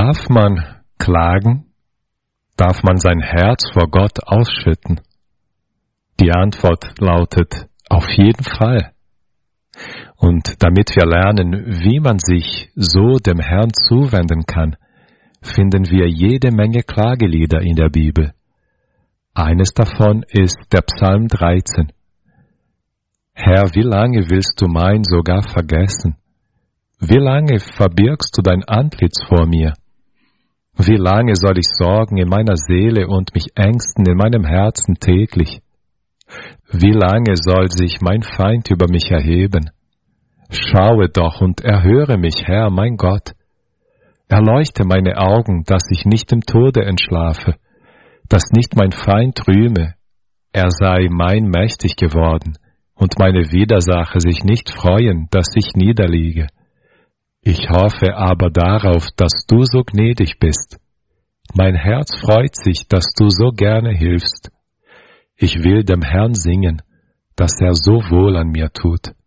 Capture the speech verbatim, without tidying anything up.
Darf man klagen? Darf man sein Herz vor Gott ausschütten? Die Antwort lautet auf jeden Fall. Und damit wir lernen, wie man sich so dem Herrn zuwenden kann, finden wir jede Menge Klagelieder in der Bibel. Eines davon ist der Psalm dreizehn. Herr, wie lange willst du mein sogar vergessen? Wie lange verbirgst du dein Antlitz vor mir? Wie lange soll ich sorgen in meiner Seele und mich ängsten in meinem Herzen täglich? Wie lange soll sich mein Feind über mich erheben? Schaue doch und erhöre mich, Herr, mein Gott. Erleuchte meine Augen, dass ich nicht im Tode entschlafe, dass nicht mein Feind rühme, er sei mein mächtig geworden, und meine Widersacher sich nicht freuen, dass ich niederliege. Ich hoffe aber darauf, dass du so gnädig bist. Mein Herz freut sich, dass du so gerne hilfst. Ich will dem Herrn singen, dass er so wohl an mir tut.